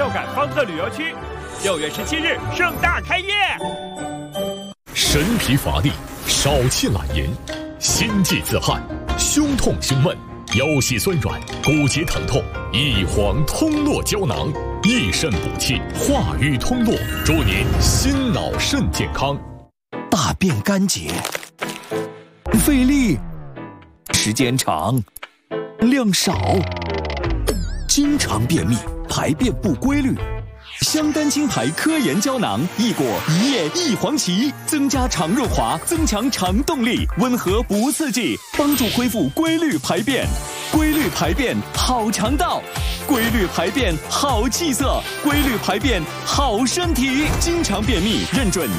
六感方特旅游区，6月17日盛大开业。 神疲乏力，少气懒言，心悸自汗，胸痛胸闷，腰膝酸软，骨节疼痛，益黄通络胶囊，益肾补气，化瘀通络，祝您心脑肾健康。 大便干结，费力，时间长，量少，经常便秘，排便不规律。香丹青牌科研胶囊益果一叶益黄芪，增加肠润滑，增强肠动力，温和不刺激，帮助恢复规律排便。规律排便好肠道，规律排便好气色，规律排便好身体。经常便秘认准